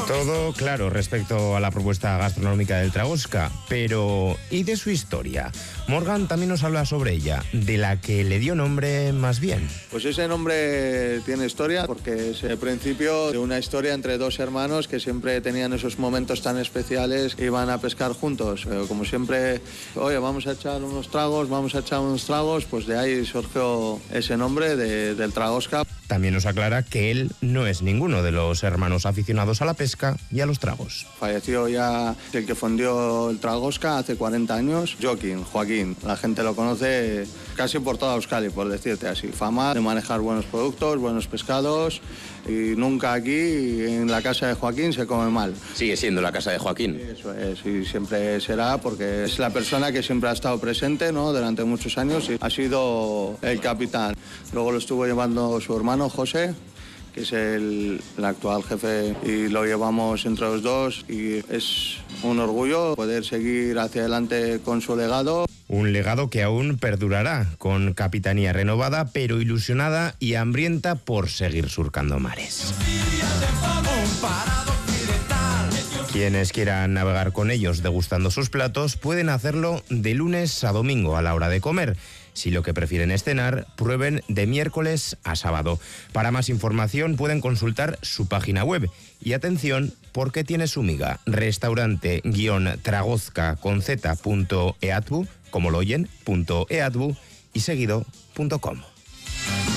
Todo claro respecto a la propuesta gastronómica del Tragoska, pero ¿y de su historia? Morgan también nos habla sobre ella, de la que le dio nombre más bien. Pues ese nombre tiene historia porque es el principio de una historia entre dos hermanos que siempre tenían esos momentos tan especiales que iban a pescar juntos. Como siempre, oye, vamos a echar unos tragos, pues de ahí surgió ese nombre del Tragoska. También nos aclara que él no es ninguno de los hermanos aficionados a la pesca y a los tragos. Falleció ya el que fundió el Tragoska hace 40 años, Joaquín. La gente lo conoce casi por toda Euskadi, por decirte así. Fama de manejar buenos productos, buenos pescados, y nunca aquí en la casa de Joaquín se come mal. Sigue siendo la casa de Joaquín. Sí, eso es, y siempre será porque es la persona que siempre ha estado presente, ¿no?, durante muchos años y ha sido el capitán. Luego lo estuvo llevando su hermano José, que es el actual jefe, y lo llevamos entre los dos y es un orgullo poder seguir hacia adelante con su legado. Un legado que aún perdurará, con capitanía renovada, pero ilusionada y hambrienta por seguir surcando mares. Quienes quieran navegar con ellos degustando sus platos pueden hacerlo de lunes a domingo a la hora de comer. Si lo que prefieren es cenar, prueben de miércoles a sábado. Para más información pueden consultar su página web. Y atención, porque tiene su miga, restaurante-tragozka.eatbu, como lo oyen, .eatbu y seguido.com.